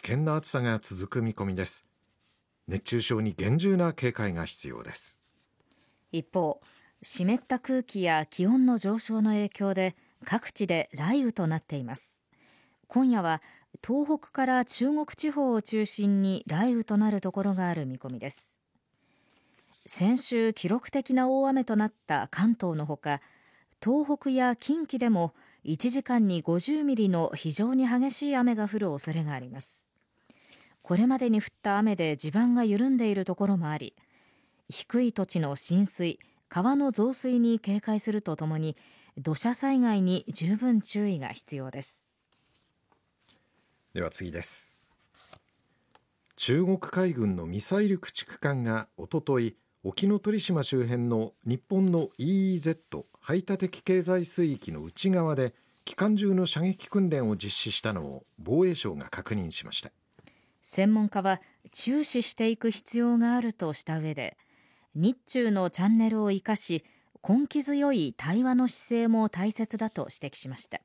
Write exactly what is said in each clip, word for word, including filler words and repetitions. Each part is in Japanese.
険な暑さが続く見込みです。熱中症に厳重な警戒が必要です。 一方、湿った空気や気温の上昇の影響で各地で雷雨となっています。今夜は東北から中国地方を中心に雷雨となるところがある見込みです。先週記録的な大雨となった関東のほか、東北や近畿でもいちじかんにごじゅうミリの非常に激しい雨が降る恐れがあります。これまでに降った雨で地盤が緩んでいるところもあり、低い土地の浸水、川の増水に警戒するとともに、土砂災害に十分注意が必要です。 では次です。中国海軍のミサイル駆逐艦がおととい、沖ノ鳥島周辺の日本の イーイーゼット 排他的経済水域の内側で機関銃の射撃訓練を実施したのを防衛省が確認しました。 専門家は注視していく必要があるとした上で、日中のチャンネルを生かし、根気強い対話の姿勢も大切だと指摘しました。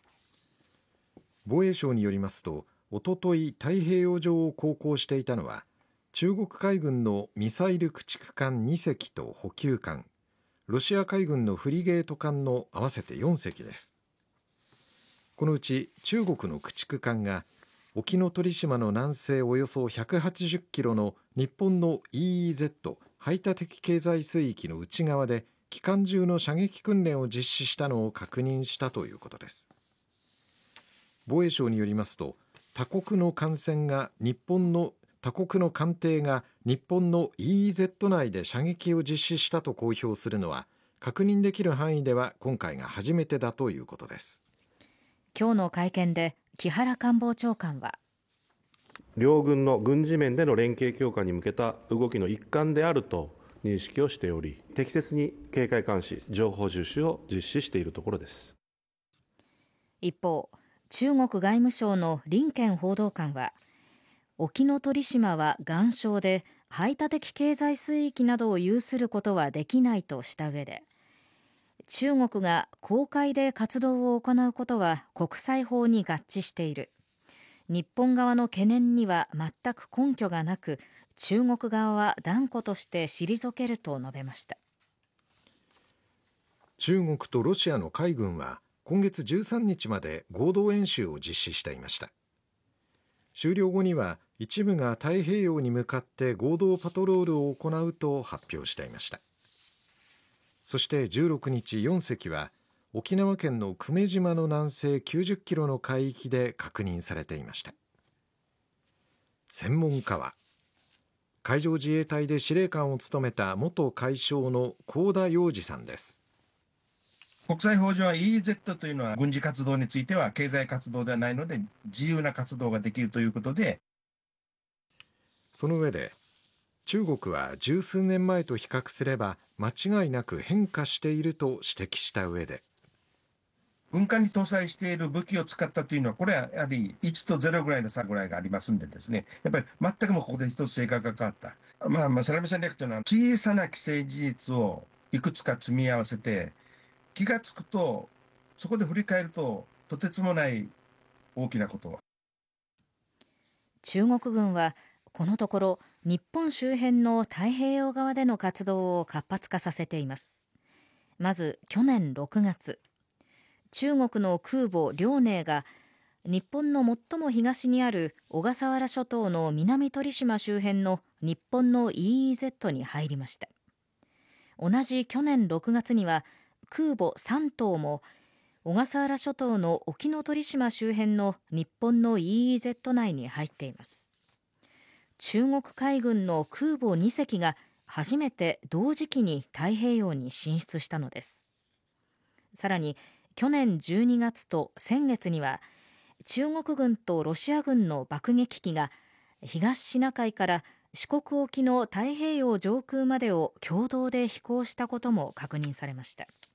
防衛省によりますと、おととい太平洋上を航行していたのは中国海軍のミサイル駆逐艦にせきと補給艦、ロシア海軍のフリゲート艦の合わせてよんせきです。このうち中国の駆逐艦が沖ノ鳥島の南西およそひゃくはちじゅっキロの日本の イーイーゼット 排他的経済水域の内側で機関銃の射撃訓練を実施したのを確認したということです。防衛省によりますと、他国の艦船が日本の他国の艦艇が日本の イーイーゼット 内で射撃を実施したと公表するのは確認できる範囲では今回が初めてだということです。 今日の会見で木原官房長官は、 両軍の軍事面での連携強化に向けた動きの一環であると認識をしており、適切に警戒監視、情報収集を実施しているところです。 一方、中国外務省の林健報道官は、沖ノ鳥島は岩礁で排他的経済水域などを有することはできないとした上で、中国が公海で活動を行うことは国際法に合致している。日本側の懸念には全く根拠がなく、中国側は断固として退けると述べました。 中国とロシアの海軍は今月じゅうさんにちまで合同演習を実施していました。終了後には一部が太平洋に向かって合同パトロールを行うと発表していました。そしてじゅうろくにちよんせきは沖縄県の久米島の南西きゅうじゅっキロの海域で確認されていました。専門家は、海上自衛隊で司令官を務めた元海将の香田洋二さんです。 国際法上は イーイーゼット というのは軍事活動については経済活動ではないので自由な活動ができるということで、 その上で、中国は十数年前と比較すれば間違いなく変化していると指摘した上で、 軍艦に搭載している武器を使ったというのは、これはやはりいちとゼロぐらいの差ぐらいがありますんでですね、やっぱり全くもここで一つ性格が変わった。まあ、まあ、サラミ戦略というのは小さな既成事実をいくつか積み合わせて、気がつくと、そこで振り返ると、とてつもない大きなこと。 中国軍は、このところ、日本周辺の太平洋側での活動を活発化させています。まず、去年ろくがつ、中国の空母遼寧が、日本の最も東にある小笠原諸島の南鳥島周辺の日本の イーイーゼット に入りました。同じ去年ろくがつには、空母山東も小笠原諸島の沖ノ鳥島周辺の日本の イーイーゼット 内に入っています。中国海軍の空母にせきが初めて同時期に太平洋に進出したのです。さらに去年じゅうにがつと先月には中国軍とロシア軍の爆撃機が東シナ海から四国沖の太平洋上空までを共同で飛行したことも確認されました。